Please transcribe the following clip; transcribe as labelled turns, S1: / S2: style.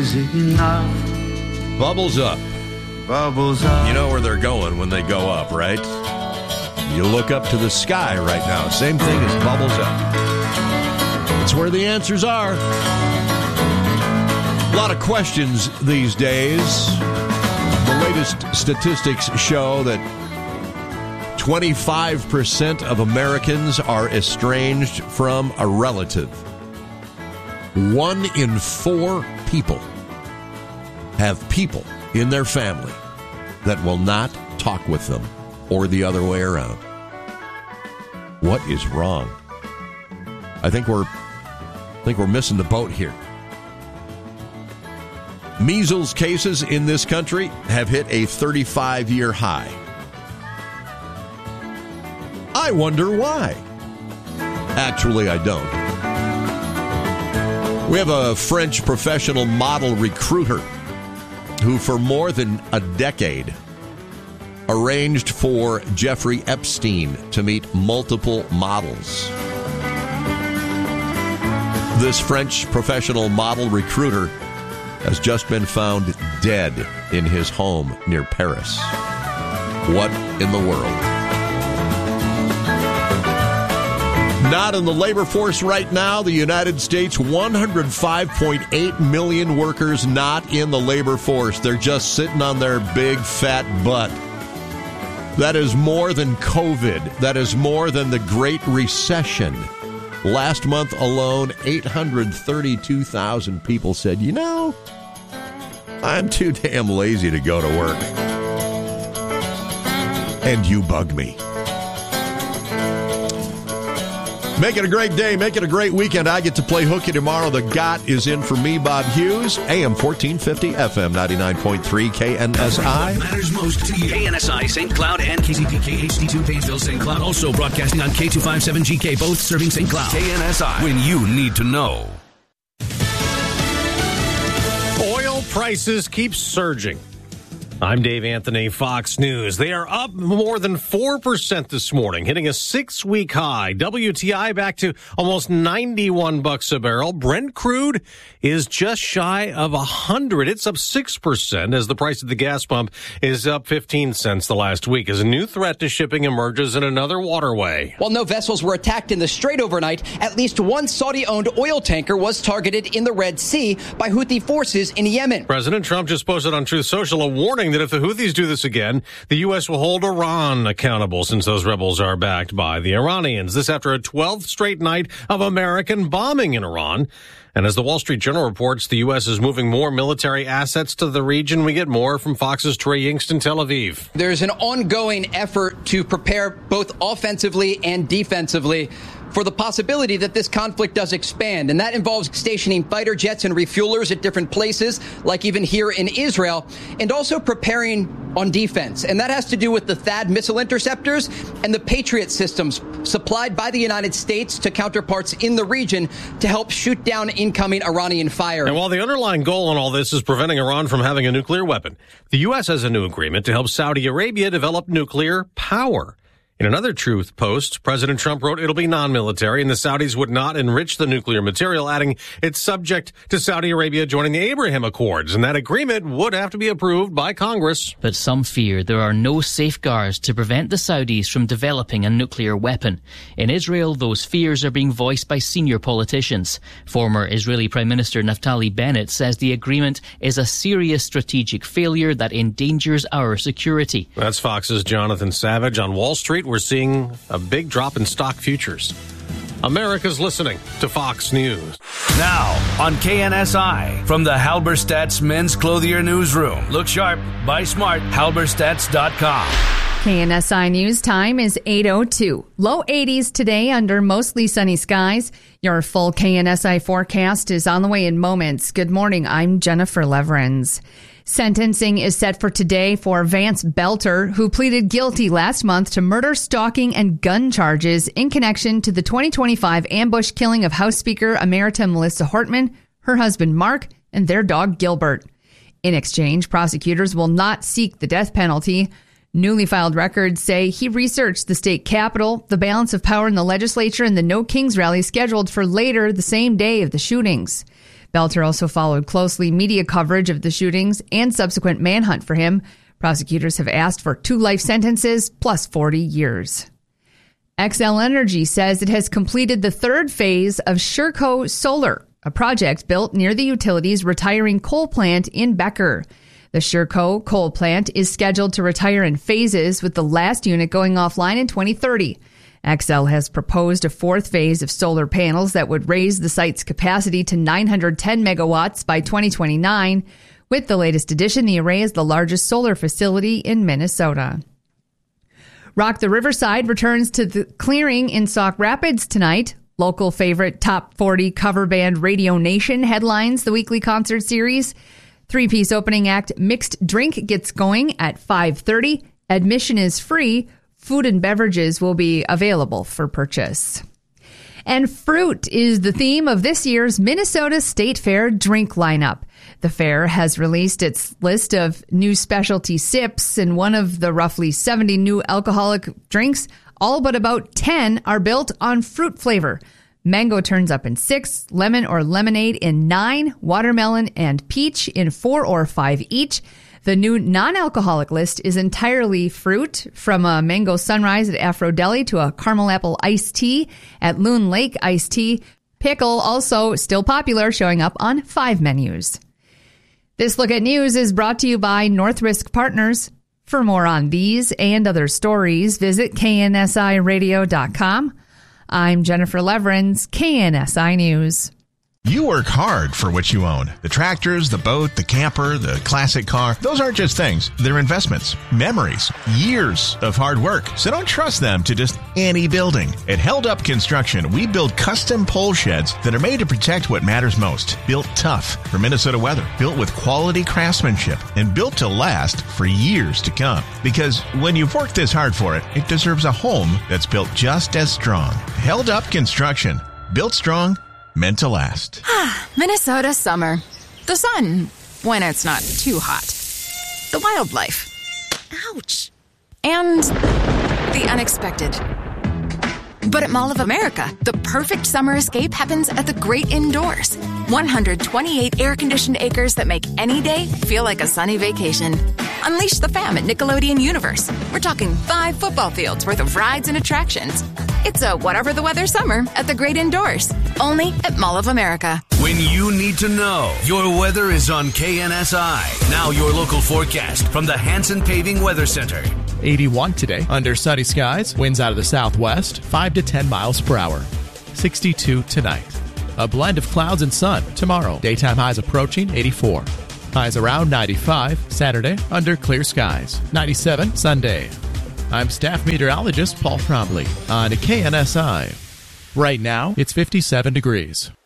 S1: is enough.
S2: Bubbles up.
S1: Bubbles up.
S2: You know where they're going when they go up, right? You look up to the sky right now. Same thing as bubbles up. It's where the answers are. A lot of questions these days. The latest statistics show that 25% of Americans are estranged from a relative. 1 in 4 people have people in their family that will not talk with them, or the other way around. What is wrong? I think we're missing the boat here. Measles cases in this country have hit a 35-year high. I wonder why. Actually, I don't. We have a French professional model recruiter who for more than a decade arranged for Jeffrey Epstein to meet multiple models. This French professional model recruiter has just been found dead in his home near Paris. What in the world? Not in the labor force right now. The United States, 105.8 million workers not in the labor force. They're just sitting on their big fat butt. That is more than COVID. That is more than the Great Recession. Last month alone, 832,000 people said, you know, I'm too damn lazy to go to work. And you bug me. Make it a great day. Make it a great weekend. I get to play hooky tomorrow. The GOT is in for me, Bob Hughes. AM 1450, FM 99.3, KNSI.
S3: Matters most to you. KNSI St. Cloud and KZPK HD2 Painesville St. Cloud. Also broadcasting on K257GK, both serving St. Cloud. KNSI, when you need to know.
S4: Oil prices keep surging. I'm Dave Anthony, Fox News. They are up more than 4% this morning, hitting a 6-week high. WTI back to almost $91 a barrel. Brent crude is just shy of 100. It's up 6% as the price at the gas pump is up 15 cents the last week as a new threat to shipping emerges in another waterway.
S5: While no vessels were attacked in the Strait overnight, at least one Saudi-owned oil tanker was targeted in the Red Sea by Houthi forces in Yemen.
S4: President Trump just posted on Truth Social a warning that if the Houthis do this again, the U.S. will hold Iran accountable since those rebels are backed by the Iranians. This after a 12th straight night of American bombing in Iran. And as the Wall Street Journal reports, the U.S. is moving more military assets to the region. We get more from Fox's Trey Yingst in Tel Aviv.
S5: There's an ongoing effort to prepare both offensively and defensively for the possibility that this conflict does expand. And that involves stationing fighter jets and refuelers at different places, like even here in Israel, and also preparing on defense. And that has to do with the THAAD missile interceptors and the Patriot systems supplied by the United States to counterparts in the region to help shoot down incoming Iranian fire.
S4: And while the underlying goal in all this is preventing Iran from having a nuclear weapon, the U.S. has a new agreement to help Saudi Arabia develop nuclear power. In another Truth post, President Trump wrote it'll be non-military and the Saudis would not enrich the nuclear material, adding it's subject to Saudi Arabia joining the Abraham Accords, and that agreement would have to be approved by Congress.
S6: But some fear there are no safeguards to prevent the Saudis from developing a nuclear weapon. In Israel, those fears are being voiced by senior politicians. Former Israeli Prime Minister Naftali Bennett says the agreement is a serious strategic failure that endangers our security.
S4: That's Fox's Jonathan Savage. On Wall Street, we're seeing a big drop in stock futures. America's listening to Fox News.
S3: Now, on KNSI, from the Halberstadt's Men's Clothier Newsroom. Look sharp, buy smart, halberstadts.com.
S7: KNSI News time is 8:02. Low 80s today under mostly sunny skies. Your full KNSI forecast is on the way in moments. Good morning, I'm Jennifer Leverins. Sentencing is set for today for Vance Belter, who pleaded guilty last month to murder, stalking, and gun charges in connection to the 2025 ambush killing of House Speaker Emerita Melissa Hortman, her husband Mark, and their dog Gilbert. In exchange, prosecutors will not seek the death penalty. Newly filed records say he researched the state capitol, the balance of power in the legislature, and the No Kings rally scheduled for later the same day of the shootings. Belter also followed closely media coverage of the shootings and subsequent manhunt for him. Prosecutors have asked for 2 life sentences plus 40 years. Xcel Energy says it has completed the 3rd phase of Sherco Solar, a project built near the utility's retiring coal plant in Becker. The Sherco coal plant is scheduled to retire in phases, with the last unit going offline in 2030. Xcel has proposed a 4th phase of solar panels that would raise the site's capacity to 910 megawatts by 2029. With the latest addition, the array is the largest solar facility in Minnesota. Rock the Riverside returns to the Clearing in Sauk Rapids tonight. Local favorite Top 40 cover band Radio Nation headlines the weekly concert series. 3-piece opening act Mixed Drink gets going at 5:30. Admission is free. Food and beverages will be available for purchase. And fruit is the theme of this year's Minnesota State Fair drink lineup. The fair has released its list of new specialty sips, and one of the roughly 70 new alcoholic drinks, all but about 10 are built on fruit flavor. Mango turns up in 6, lemon or lemonade in 9, watermelon and peach in 4 or 5 each. The new non-alcoholic list is entirely fruit, from a mango sunrise at Afro Deli to a caramel apple iced tea at Loon Lake Iced Tea. Pickle, also still popular, showing up on 5 menus. This Look at News is brought to you by North Risk Partners. For more on these and other stories, visit KNSIRadio.com. I'm Jennifer Leverins, KNSI News.
S8: You work hard for what you own. The tractors, the boat, the camper, the classic car. Those aren't just things. They're investments, memories, years of hard work. So don't trust them to just any building. At Held Up Construction, we build custom pole sheds that are made to protect what matters most. Built tough for Minnesota weather. Built with quality craftsmanship. And built to last for years to come. Because when you've worked this hard for it, it deserves a home that's built just as strong. Held Up Construction. Built strong. Meant to last.
S9: Minnesota summer. The sun, when it's not too hot. The wildlife. Ouch. And the unexpected. But at Mall of America, the perfect summer escape happens at the great indoors. 128 air-conditioned acres that make any day feel like a sunny vacation. Unleash the fam at Nickelodeon Universe. We're talking 5 football fields worth of rides and attractions. It's a whatever the weather summer at the great indoors. Only at Mall of America.
S3: When you need to know, your weather is on KNSI. Now your local forecast from the Hanson Paving Weather Center.
S10: 81 today, under sunny skies, winds out of the southwest, 5 to 10 miles per hour. 62 tonight. A blend of clouds and sun tomorrow. Daytime highs approaching 84. Highs around 95 Saturday, under clear skies. 97 Sunday. I'm staff meteorologist Paul Trombley on KNSI. Right now, it's 57 degrees.